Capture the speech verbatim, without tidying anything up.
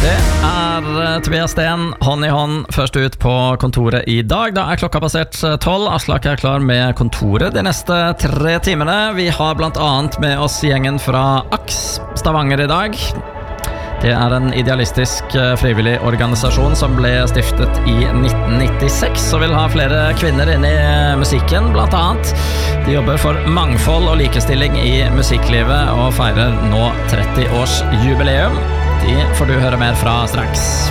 Det er Tobias Sten, hånd i hånd, først ut på kontoret i dag. Da er klokka passert tolv. Aslak er klar med kontoret de neste tre timene. Vi har blant annet med oss gjengen fra AKS Stavanger i dag. Det er en idealistisk frivillig organisasjon som ble stiftet i nitten nittiseks og vil ha flere kvinner inn i musikken, blant annet. De jobber for mangfold og likestilling i musikklivet og feirer nå tretti års jubileum. De får du høre mer fra straks.